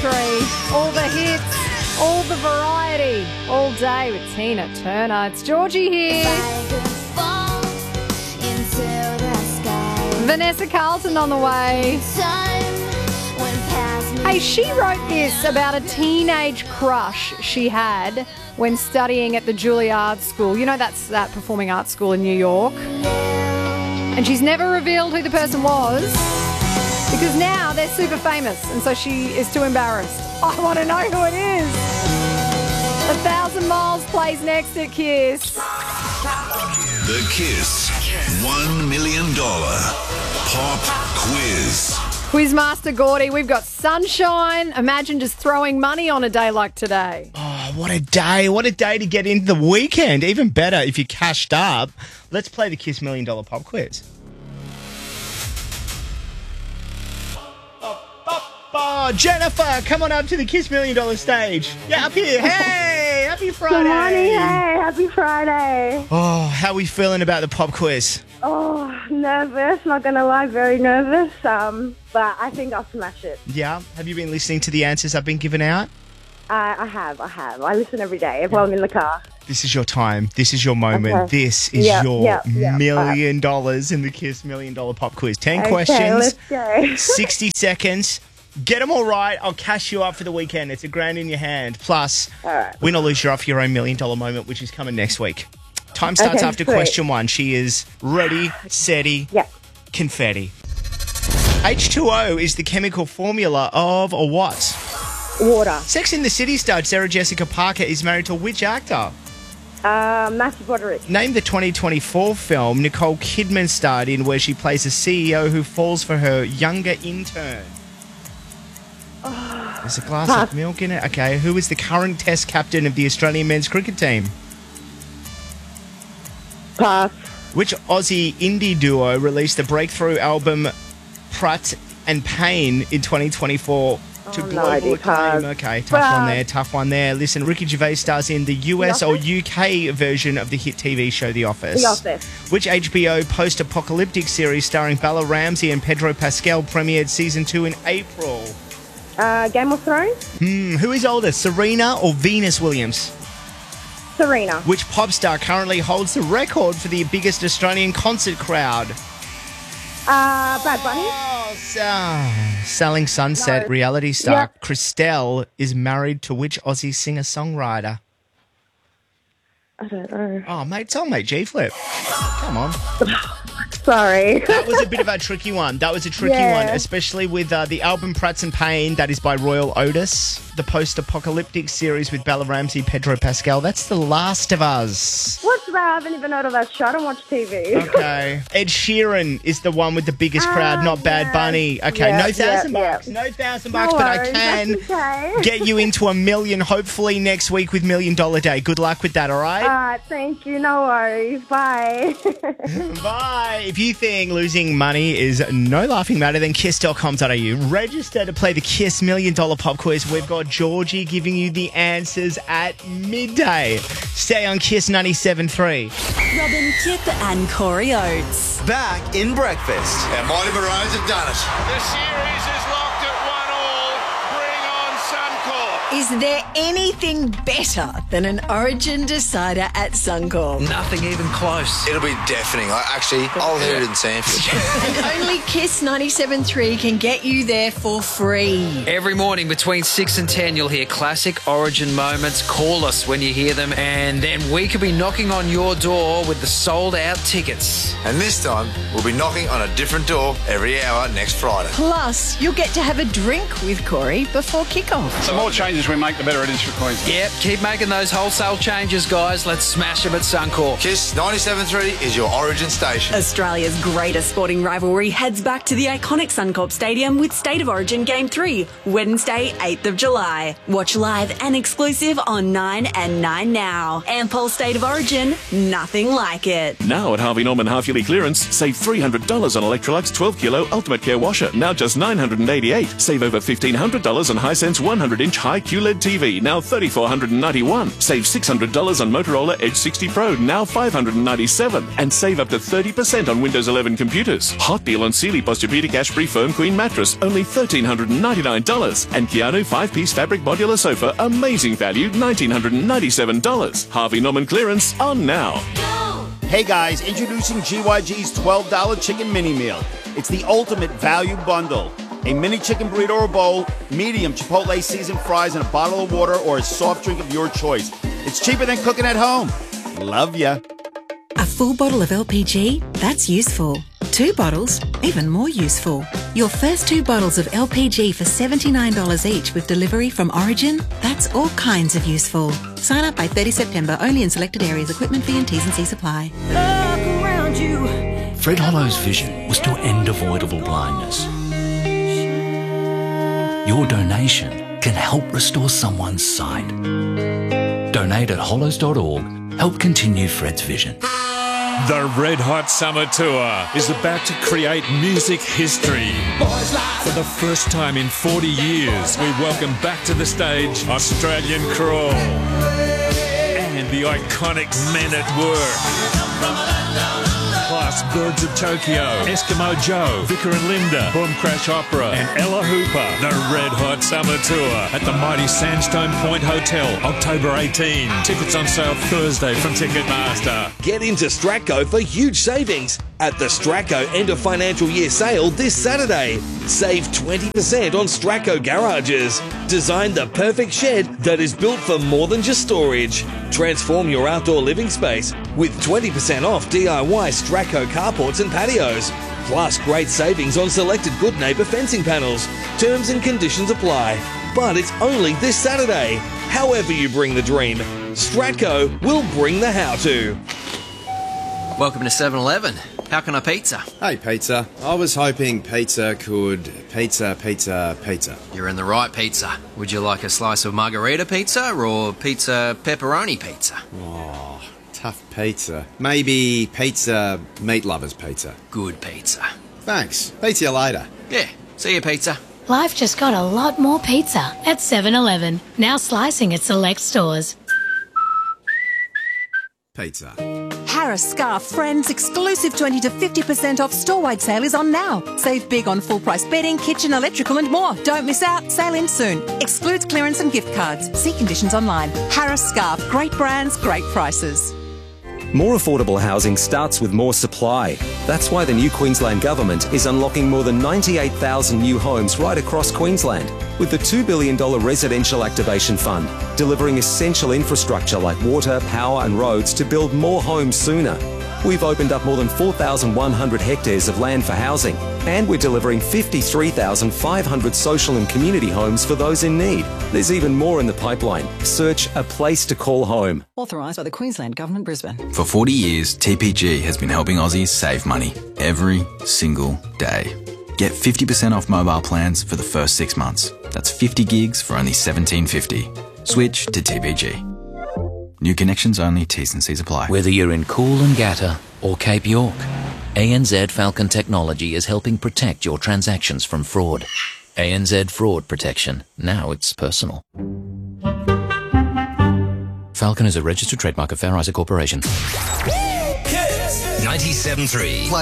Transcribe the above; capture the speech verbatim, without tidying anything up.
Three, all the hits, all the variety, all day with Tina Turner. It's Georgie here. Vanessa Carlton on the way. Hey, she wrote this about a teenage crush she had when studying at the Juilliard School. You know, that's that performing arts school in New York. And she's never revealed who the person was because now they're super famous and so she is too embarrassed. I want to know who it is. A Thousand Miles plays next at Kiss. The Kiss one million dollars Pop Quiz. Quizmaster Gordy, we've got sunshine. Imagine just throwing money on a day like today. Oh, what a day. What a day to get into the weekend. Even better if you're cashed up. Let's play the Kiss Million Dollar Pop Quiz. Oh, Jennifer, come on up to the Kiss Million Dollar stage. Yeah, up here. Hey, happy Friday. Good morning. Hey, happy Friday. Oh, how are we feeling about the pop quiz? Oh, nervous. Not going to lie, very nervous. Um, but I think I'll smash it. Yeah. Have you been listening to the answers I've been giving out? Uh, I have, I have. I listen every day while I'm in the car. This is your time. This is your moment. Okay. This is Yep, your yep, yep. million dollars in the Kiss Million Dollar Pop Quiz. Ten Okay, questions, let's go. sixty seconds. Get them all right. I'll cash you up for the weekend. It's a grand in your hand. Plus, All right. win or lose, you're off your own million dollar moment, which is coming next week. Time starts Okay, after sweet. question one. She is ready, steady, Yeah. confetti. H two O is the chemical formula of a what? Water. Sex in the City star Sarah Jessica Parker is married to which actor? Uh, Matthew Broderick. Name the twenty twenty-four film Nicole Kidman starred in where she plays a C E O who falls for her younger intern. There's a glass Pass. of milk in it. Okay, who is the current Test captain of the Australian men's cricket team? Pass. Which Aussie indie duo released the breakthrough album Pratt and Payne in twenty twenty-four to Oh, no global idea, acclaim? pass. Okay, tough Pass. one there, tough one there. Listen, Ricky Gervais stars in the U S The or Office? U K version of the hit T V show The Office. The Office. Which H B O post-apocalyptic series starring Bella Ramsey and Pedro Pascal premiered season two in April? Uh, Game of Thrones. Hmm, who is older, Serena or Venus Williams? Serena. Which pop star currently holds the record for the biggest Australian concert crowd? Uh, Bad Bunny. Oh, so, Selling Sunset No. reality star Yep. Christelle is married to which Aussie singer-songwriter? I don't know. Oh, mate, tell mate G-Flip. Come on. Sorry. That was a bit of a tricky one. That was a tricky Yeah. one, especially with uh, the album Pratt and Payne, that is by Royal Otis. The post-apocalyptic series with Bella Ramsey, Pedro Pascal. That's The Last of Us. What's that? I haven't even heard of that show. I don't watch T V. Okay. Ed Sheeran is the one with the biggest crowd, Ah, not Bad yeah. Bunny. Okay, Yeah, no yeah, thousand yeah. bucks. No thousand No bucks, but I worries, can that's okay. get you into a million, hopefully next week with Million Dollar Day. Good luck with that, all right? All right, thank you. No worries. Bye. Bye. If you think losing money is no laughing matter, then kiss dot com dot a u. Register to play the Kiss Million Dollar Pop Quiz. We've got Georgie giving you the answers at midday. Stay on Kiss ninety-seven point three. Robin, Kip and Corey Oates. Back in breakfast. Our Mighty Maroons have done it. The series is locked at one all. Bring on Suncorp. Is there anything better than an Origin decider at Suncorp? Nothing even close. It'll be deafening. I actually, I'll hear it in Sanford. And only Kiss ninety-seven point three can get you there for free. Every morning between six and ten, you'll hear classic Origin moments. Call us when you hear them, and then we could be knocking on your door with the sold-out tickets. And this time, we'll be knocking on a different door every hour next Friday. Plus, you'll get to have a drink with Corey before kickoff. The more changes we make, the better it is for Queensland. Yep, keep making those wholesale changes, guys. Let's smash them at Suncorp. Kiss ninety-seven point three is your Origin station. Australia's greatest sporting rivalry heads back to the iconic Suncorp Stadium with State of Origin Game three, Wednesday, eighth of July. Watch live and exclusive on nine and nine now. Ampol State of Origin, nothing like it. Now at Harvey Norman half-yearly clearance, save three hundred dollars on Electrolux twelve kilo Ultimate Care Washer. Now just nine hundred eighty-eight dollars. Save over fifteen hundred dollars on Hisense one hundred inch high Q L E D T V, now three thousand four hundred ninety-one dollars. Save six hundred dollars on Motorola Edge sixty Pro, now five hundred ninety-seven dollars. And save up to thirty percent on Windows eleven computers. Hot deal on Sealy Posturepedic Ash-Free Firm Queen Mattress, only one thousand three hundred ninety-nine dollars. And Keanu five-piece fabric modular sofa, amazing value, one thousand nine hundred ninety-seven dollars. Harvey Norman clearance on now. Hey guys, introducing G Y G's twelve dollar Chicken Mini Meal. It's the ultimate value bundle. A mini chicken burrito or bowl, medium Chipotle seasoned fries, and a bottle of water or a soft drink of your choice. It's cheaper than cooking at home. Love ya. A full bottle of L P G? That's useful. Two bottles? Even more useful. Your first two bottles of L P G for seventy-nine dollars each with delivery from Origin? That's all kinds of useful. Sign up by thirtieth September, only in selected areas. Equipment fee and T's and C's apply. Look around you. Fred Hollow's vision was to end avoidable blindness. Your donation can help restore someone's sight. Donate at hollows dot org. Help continue Fred's vision. The Red Hot Summer Tour is about to create music history. For the first time in forty years, we welcome back to the stage Australian Crawl and the iconic Men at Work. Plus Birds of Tokyo, Eskimo Joe, Vicar and Linda, Boom Crash Opera, and Ella Hooper. The Red Hot Summer Tour at the mighty Sandstone Point Hotel, October eighteenth. Tickets on sale Thursday from Ticketmaster. Get into Stratco for huge savings at the Stratco end of financial year sale this Saturday. Save twenty percent on Stratco garages. Design the perfect shed that is built for more than just storage. Transform your outdoor living space with twenty percent off D I Y Stratco carports and patios. Plus great savings on selected Good Neighbour fencing panels. Terms and conditions apply. But it's only this Saturday. However you bring the dream, Stratco will bring the how-to. Welcome to seven eleven. How can I pizza? Hey, pizza. I was hoping pizza could pizza, pizza, pizza. You're in the right pizza. Would you like a slice of margarita pizza or pizza pepperoni pizza? Oh, tough pizza. Maybe pizza meat lovers pizza. Good pizza. Thanks. Pizza you later. Yeah. See you, pizza. Life just got a lot more pizza at seven eleven. Now slicing at select stores. Pizza. Harris Scarf Friends exclusive twenty to fifty percent off store-wide sale is on now. Save big on full-price bedding, kitchen, electrical and more. Don't miss out. Sale ends soon. Excludes clearance and gift cards. See conditions online. Harris Scarf. Great brands, great prices. More affordable housing starts with more supply. That's why the new Queensland Government is unlocking more than ninety-eight thousand new homes right across Queensland with the two billion dollars Residential Activation Fund, delivering essential infrastructure like water, power and roads to build more homes sooner. We've opened up more than four thousand one hundred hectares of land for housing, and we're delivering fifty-three thousand five hundred social and community homes for those in need. There's even more in the pipeline. Search A Place to Call Home. Authorised by the Queensland Government, Brisbane. For forty years, T P G has been helping Aussies save money every single day. Get fifty percent off mobile plans for the first six months. That's fifty gigs for only seventeen fifty. Switch to T P G. New connections only, T's and C's apply. Whether you're in Coolangatta or Cape York, A N Z Falcon Technology is helping protect your transactions from fraud. A N Z Fraud Protection. Now it's personal. Falcon is a registered trademark of Fair Isaac Corporation. ninety-seven point three